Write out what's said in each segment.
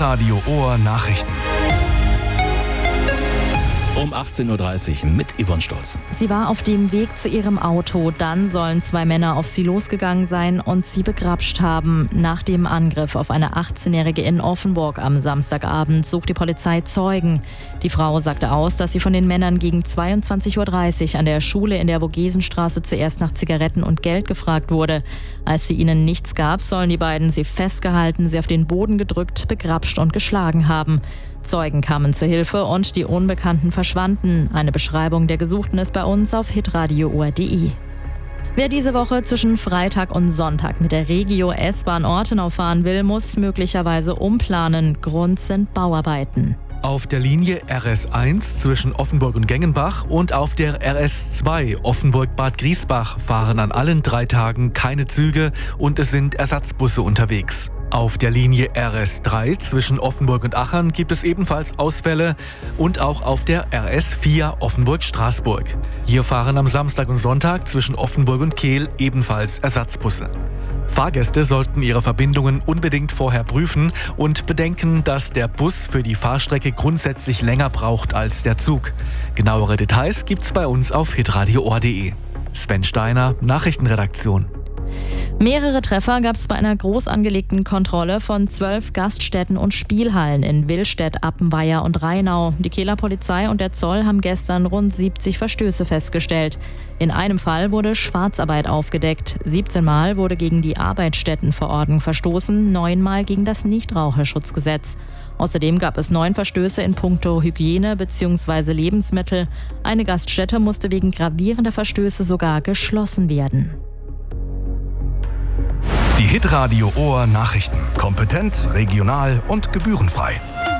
Hitradio Ohr Nachrichten. Um 18.30 Uhr mit Yvonne Stolz. Sie war auf dem Weg zu ihrem Auto. Dann sollen 2 Männer auf sie losgegangen sein und sie begrapscht haben. Nach dem Angriff auf eine 18-Jährige in Offenburg am Samstagabend sucht die Polizei Zeugen. Die Frau sagte aus, dass sie von den Männern gegen 22.30 Uhr an der Schule in der Vogesenstraße zuerst nach Zigaretten und Geld gefragt wurde. Als sie ihnen nichts gab, sollen die beiden sie festgehalten, sie auf den Boden gedrückt, begrapscht und geschlagen haben. Zeugen kamen zur Hilfe und die Unbekannten verschwanden. Eine Beschreibung der Gesuchten ist bei uns auf hitradioohr.de. Wer diese Woche zwischen Freitag und Sonntag mit der Regio S-Bahn Ortenau fahren will, muss möglicherweise umplanen. Grund sind Bauarbeiten. Auf der Linie RS1 zwischen Offenburg und Gengenbach und auf der RS2 Offenburg-Bad Griesbach fahren an allen 3 Tagen keine Züge und es sind Ersatzbusse unterwegs. Auf der Linie RS3 zwischen Offenburg und Achern gibt es ebenfalls Ausfälle und auch auf der RS4 Offenburg-Straßburg. Hier fahren am Samstag und Sonntag zwischen Offenburg und Kehl ebenfalls Ersatzbusse. Fahrgäste sollten ihre Verbindungen unbedingt vorher prüfen und bedenken, dass der Bus für die Fahrstrecke grundsätzlich länger braucht als der Zug. Genauere Details gibt's bei uns auf hitradioohr.de. Sven Steiner, Nachrichtenredaktion. Mehrere Treffer gab es bei einer groß angelegten Kontrolle von 12 Gaststätten und Spielhallen in Willstedt, Appenweier und Rheinau. Die Kehler Polizei und der Zoll haben gestern rund 70 Verstöße festgestellt. In einem Fall wurde Schwarzarbeit aufgedeckt. 17 Mal wurde gegen die Arbeitsstättenverordnung verstoßen, 9 Mal gegen das Nichtraucherschutzgesetz. Außerdem gab es 9 Verstöße in puncto Hygiene bzw. Lebensmittel. Eine Gaststätte musste wegen gravierender Verstöße sogar geschlossen werden. Die Hitradio Ohr Nachrichten. Kompetent, regional und gebührenfrei.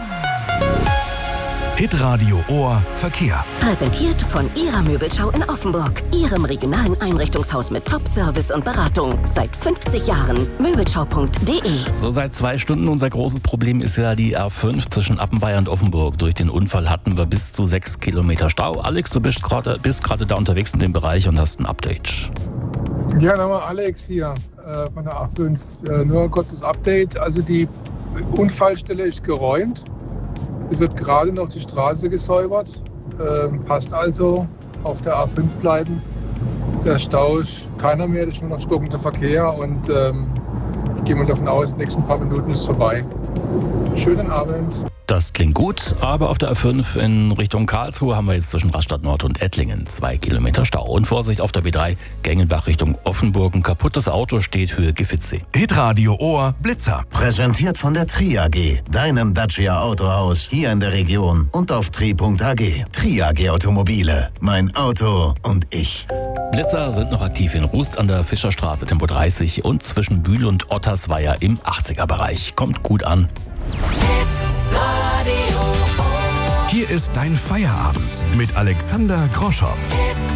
Hitradio Ohr Verkehr. Präsentiert von Ihrer Möbelschau in Offenburg. Ihrem regionalen Einrichtungshaus mit Top-Service und Beratung. Seit 50 Jahren. Möbelschau.de. So seit 2 Stunden. Unser großes Problem ist ja die A5 zwischen Appenweier und Offenburg. Durch den Unfall hatten wir bis zu 6 Kilometer Stau. Alex, du bist gerade da unterwegs in dem Bereich und hast ein Update. Ja, nochmal Alex hier von der A5. Nur ein kurzes Update. Also die Unfallstelle ist geräumt. Es wird gerade noch die Straße gesäubert. Passt also, auf der A5 bleiben. Der Stau ist keiner mehr, das ist nur noch stockender Verkehr. Und ich gehe mal davon aus, in den nächsten paar Minuten ist es vorbei. Schönen Abend. Das klingt gut, aber auf der A5 in Richtung Karlsruhe haben wir jetzt zwischen Rastatt Nord und Ettlingen 2 Kilometer Stau. Und Vorsicht auf der B3 Gengenbach Richtung Offenburg. Ein kaputtes Auto steht Höhe Giffitzsee. Hitradio Ohr Blitzer. Präsentiert von der Tri-AG, deinem Dacia Autohaus hier in der Region und auf tri.ag. Tri-AG Automobile, mein Auto und ich. Blitzer sind noch aktiv in Rust an der Fischerstraße Tempo 30 und zwischen Bühl und Ottersweier im 80er-Bereich. Kommt gut an. Hier ist dein Feierabend mit Alexander Groschow.